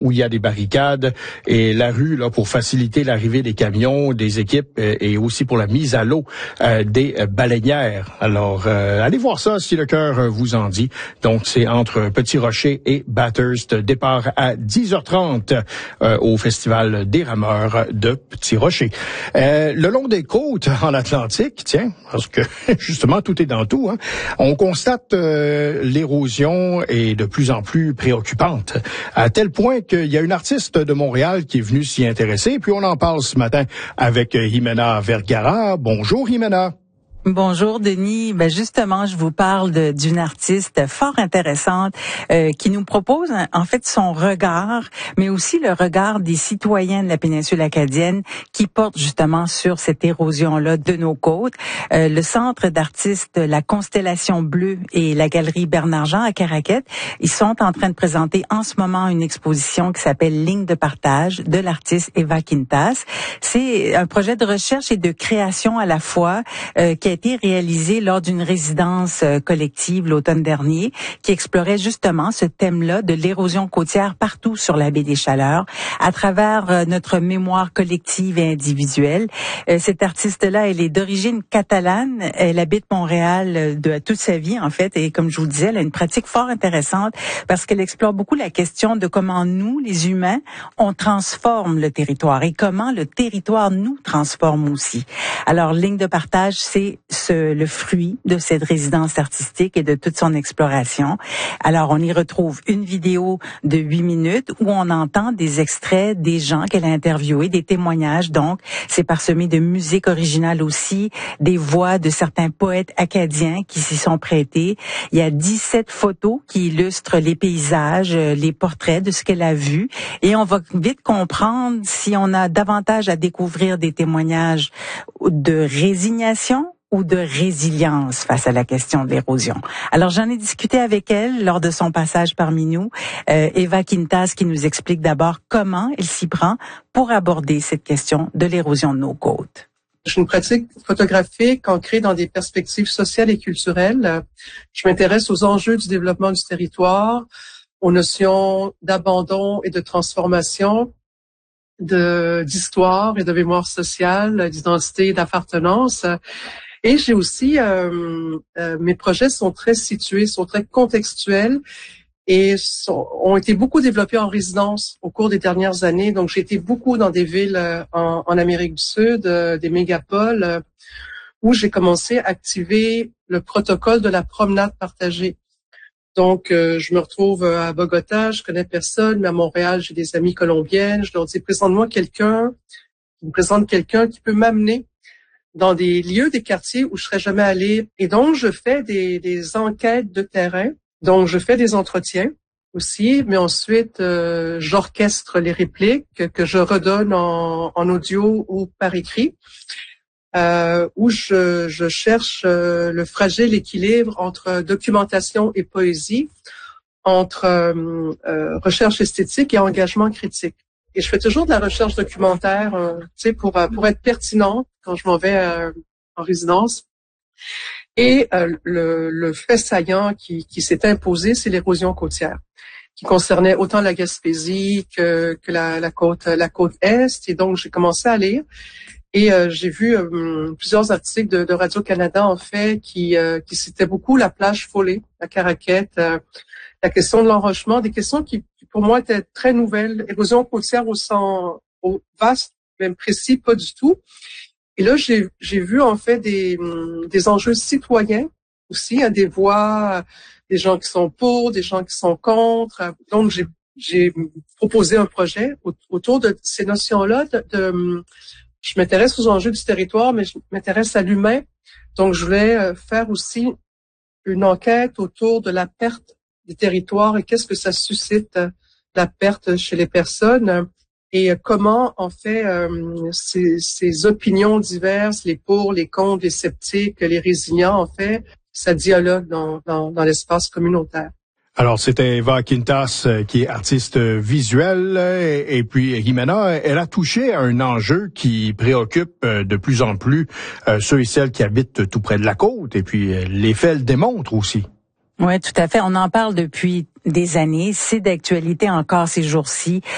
où il y a des barricades et la rue là pour faciliter l'arrivée des camions, des équipes et aussi pour la mise à l'eau des baleinières. Alors, allez voir ça si le cœur vous en dit. Donc, c'est entre Petit Rocher et Bathurst. Départ à 10h30 au Festival des rameurs de Petit Rocher. Le long des côtes en Atlantique, tiens, parce que justement, tout est dans tout, hein, on constate l'érosion est de plus en plus préoccupante, à tel point qu'il y a une artiste de Montréal qui est venue s'y intéresser, puis on en parle ce matin avec Jimena Vergara. Bonjour Jimena. Bonjour Denis. Ben justement, je vous parle d'une artiste fort intéressante qui nous propose en fait son regard, mais aussi le regard des citoyens de la péninsule acadienne qui portent justement sur cette érosion-là de nos côtes. Le centre d'artistes La Constellation Bleue et la galerie Bernard-Jean à Caraquette, ils sont en train de présenter en ce moment une exposition qui s'appelle Ligne de partage de l'artiste Eva Quintas. C'est un projet de recherche et de création à la fois qui a été réalisé lors d'une résidence collective l'automne dernier, qui explorait justement ce thème-là de l'érosion côtière partout sur la baie des Chaleurs, à travers notre mémoire collective et individuelle. Cette artiste-là, elle est d'origine catalane, elle habite Montréal de toute sa vie en fait, et comme je vous disais, elle a une pratique fort intéressante parce qu'elle explore beaucoup la question de comment nous, les humains, on transforme le territoire et comment le territoire nous transforme aussi. Alors, Ligne de partage, c'est le fruit de cette résidence artistique et de toute son exploration. Alors, on y retrouve une vidéo de 8 minutes où on entend des extraits des gens qu'elle a interviewés, des témoignages. Donc, c'est parsemé de musique originale aussi, des voix de certains poètes acadiens qui s'y sont prêtés. Il y a 17 photos qui illustrent les paysages, les portraits de ce qu'elle a vu. Et on va vite comprendre si on a davantage à découvrir des témoignages de résignation ou de résilience face à la question de l'érosion. Alors, j'en ai discuté avec elle lors de son passage parmi nous. Eva Quintas qui nous explique d'abord comment elle s'y prend pour aborder cette question de l'érosion de nos côtes. J'ai une pratique photographique ancrée dans des perspectives sociales et culturelles. Je m'intéresse aux enjeux du développement du territoire, aux notions d'abandon et de transformation, d'histoire et de mémoire sociale, d'identité et d'appartenance. Et j'ai aussi, mes projets sont très situés, sont très contextuels et ont été beaucoup développés en résidence au cours des dernières années. Donc, j'ai été beaucoup dans des villes en Amérique du Sud, des mégapoles, où j'ai commencé à activer le protocole de la promenade partagée. Donc, je me retrouve à Bogota, je connais personne, mais à Montréal, j'ai des amies colombiennes. Je leur dis, présente-moi quelqu'un, qui me présente quelqu'un qui peut m'amener dans des lieux, des quartiers où je serais jamais allée. Et donc, je fais des enquêtes de terrain. Donc, je fais des entretiens aussi, mais ensuite, j'orchestre les répliques que je redonne en audio ou par écrit, où je cherche le fragile équilibre entre documentation et poésie, entre recherche esthétique et engagement critique. Et je fais toujours de la recherche documentaire, pour être pertinente quand je m'en vais en résidence. Et le fait saillant qui s'est imposé, c'est l'érosion côtière, qui concernait autant la Gaspésie que la côte est. Et donc j'ai commencé à lire et j'ai vu plusieurs articles de Radio-Canada en fait qui citaient beaucoup la plage Foley à Caraquette, la question de l'enrochement, des questions qui pour moi étaient très nouvelles. Érosion côtière au vaste, même précis, pas du tout. Et là, j'ai vu en fait des enjeux citoyens aussi, des voix, des gens qui sont pour, des gens qui sont contre. Donc, j'ai proposé un projet autour de ces notions-là. Je m'intéresse aux enjeux du territoire, mais je m'intéresse à l'humain. Donc, je voulais faire aussi une enquête autour de la perte des territoires et qu'est-ce que ça suscite, la perte chez les personnes. Et comment, en fait, ces opinions diverses, les pour, les contre, les sceptiques, les résignants, en fait, ça dialogue dans l'espace communautaire. Alors, c'était Eva Quintas, qui est artiste visuelle, et puis Jimena, elle a touché à un enjeu qui préoccupe de plus en plus ceux et celles qui habitent tout près de la côte, et puis les faits le démontrent aussi. Oui, tout à fait. On en parle depuis des années. C'est d'actualité encore ces jours-ci.